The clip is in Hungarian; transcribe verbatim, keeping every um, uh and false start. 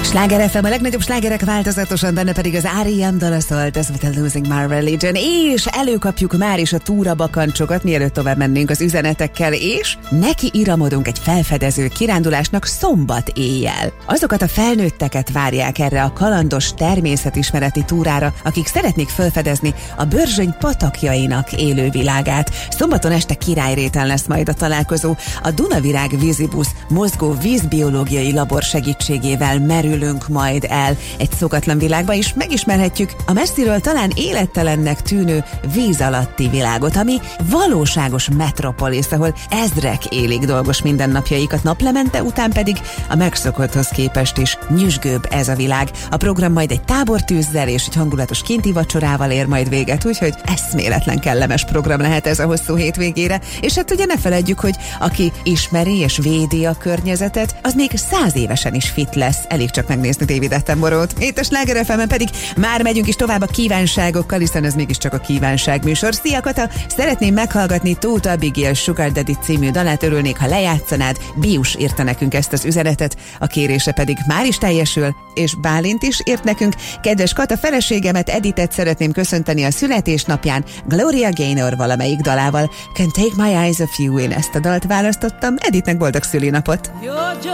Sláger ef em, a legnagyobb slágerek változatosan, benne pedig az er e em dala szólt, ez volt a Losing My Religion, és előkapjuk már is a túrabakancsokat, mielőtt tovább mennénk az üzenetekkel, és neki iramodunk egy felfedező kirándulásnak szombat éjjel. Azokat a felnőtteket várják erre a kalandos természetismereti túrára, akik szeretnék felfedezni a Börzsöny patakjainak élővilágát. Szombaton este Királyréten lesz majd a találkozó. A Dunavirág vízibusz mozgó vízbiológiai labor segítségével merülünk majd el egy szokatlan világba, és megismerhetjük a messziről talán élettelennek tűnő víz alatti világot, ami valóságos metropolis, ahol ezrek élik dolgos mindennapjaikat, naplemente után pedig a megszokotthoz képest is nyüzsgőbb ez a világ. A program majd egy tábortűzzel és egy hangulatos kinti vacsorával ér majd véget, úgyhogy eszméletlen kellemes program lehet ez a hosszú hétvégére, és hát ugye ne feledjük, hogy aki ismeri és védi a környezetet, az még száz évesen is fit lesz. Elég csak megnézni David Attenborough-t. Itt a Sláger ef em-en pedig már megyünk is tovább a kívánságokkal, hiszen ez mégiscsak a kívánság műsor. Szia Kata! Szeretném meghallgatni Tóth Abigail Sugar Daddy című dalát, örülnék, ha lejátszanád. Bius írta nekünk ezt az üzenetet, a kérése pedig már is teljesül, és Bálint is írt nekünk. Kedves Kata, feleségemet, Editet szeretném köszönteni a születésnapján Gloria Gaynor valamelyik dalával. Can Take My Eyes Off You, én ezt a dalt választottam. Editnek boldog szülinapot!